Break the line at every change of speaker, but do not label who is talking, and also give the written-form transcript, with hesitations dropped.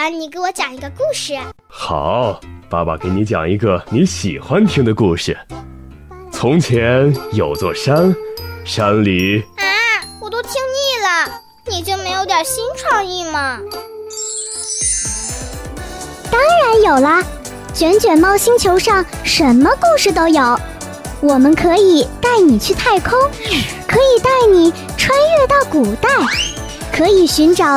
然你给我讲一个故事。
好，爸爸给你讲一个你喜欢听的故事。从前有座山，山里……
我都听腻了，你就没有点新创意吗？
当然有啦，卷卷猫星球上什么故事都有。我们可以带你去太空，可以带你穿越到古代，可以寻找